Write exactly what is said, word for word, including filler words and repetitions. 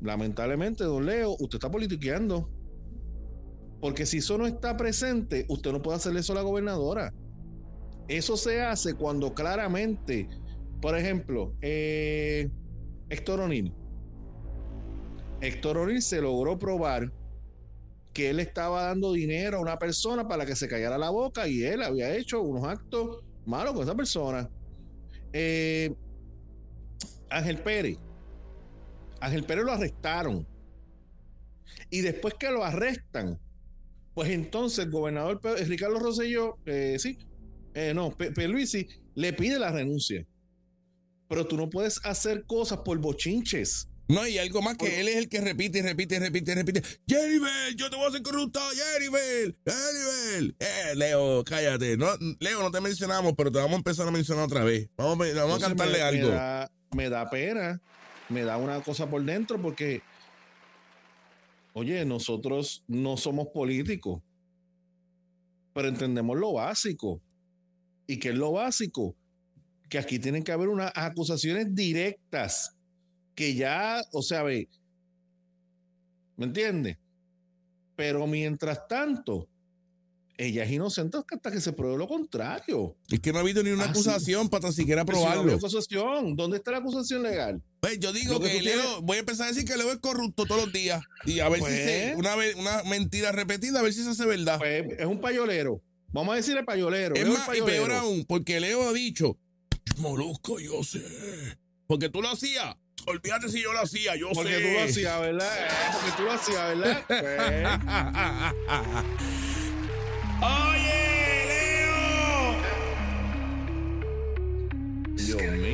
lamentablemente, don Leo, usted está politiqueando. Porque si eso no está presente, usted no puede hacerle eso a la gobernadora. Eso se hace cuando claramente, por ejemplo, eh, Héctor O'Neill. Héctor O'Neill se logró probar que él estaba dando dinero a una persona para que se callara la boca y él había hecho unos actos malos con esa persona. Eh, Ángel Pérez. Ángel Pérez lo arrestaron. Y después que lo arrestan, pues entonces el gobernador Ricardo Rosselló, eh, sí, eh, no, Pierluisi le pide la renuncia. Pero tú no puedes hacer cosas por bochinches. No, y algo más que por... él es el que repite y repite y repite y repite. Jeribel, yo te voy a hacer corrupto, Jeribel, Jeribel. Eh, Leo, cállate. No, Leo, no te mencionamos, pero te vamos a empezar a mencionar otra vez. Vamos, vamos Entonces a cantarle me, algo. Me da, me da pena, me da una cosa por dentro porque, oye, nosotros no somos políticos, pero entendemos lo básico. ¿Y qué es lo básico? Que aquí tienen que haber unas acusaciones directas. Que ya, o sea, ve, ¿me entiendes? Pero mientras tanto, ella es inocente hasta que se pruebe lo contrario. Es que no ha habido ni una Así, acusación para tan siquiera probarlo. Si no acusación, ¿dónde está la acusación legal? Pues yo digo que, que Leo, tienes... voy a empezar a decir que Leo es corrupto todos los días. Y a ver pues, si se, una, una mentira repetida, a ver si se hace verdad. Pues es un payolero. Vamos a decirle payolero. Es Leo más, payolero. Y peor aún, porque Leo ha dicho, Molusco, yo sé. Porque tú lo hacías. Olvídate si yo lo hacía, yo porque sé. Porque tú lo hacías, ¿verdad? Porque tú lo hacías, ¿verdad? Pues. ¡Oye, Leo! Dios mío.